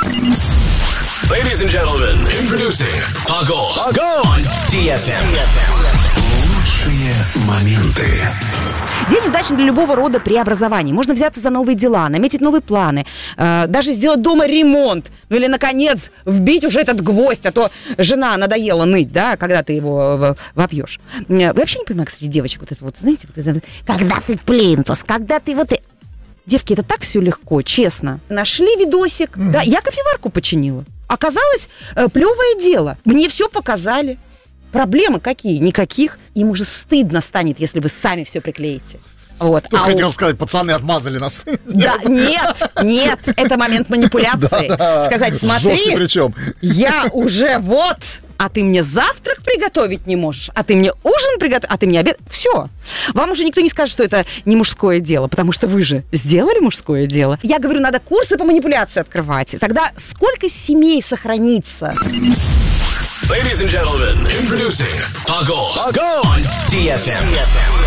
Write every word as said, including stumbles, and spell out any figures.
Ladies and gentlemen, introducing Огонь on ди эф эм. Лучшие моменты. День удачный для любого рода преобразований. Можно взяться за новые дела, наметить новые планы, э, даже сделать дома ремонт. Ну или, наконец, вбить уже этот гвоздь, а то жена надоела ныть, да, когда ты его вопьешь. Вы вообще не понимаю, кстати, девочек, вот это вот, знаете, вот это, когда ты плинтус, когда ты вот... Девки, это так все легко, честно. Нашли видосик, mm-hmm. да, я кофеварку починила. Оказалось, э, плевое дело. Мне все показали. Проблемы какие? Никаких. Им уже стыдно станет, если вы сами все приклеите. Вот. Кто а хотел у... сказать, пацаны отмазали нас. Да, нет, нет, это момент манипуляции. Сказать, смотри, я уже вот, а ты мне завтрак приготовить не можешь, а ты мне ужин приготовить, а ты мне обед. Все. Вам уже никто не скажет, что это не мужское дело, потому что вы же сделали мужское дело. Я говорю, надо курсы по манипуляции открывать. Тогда сколько семей сохранится? Ladies and gentlemen, introducing Огонь on ди эф эм.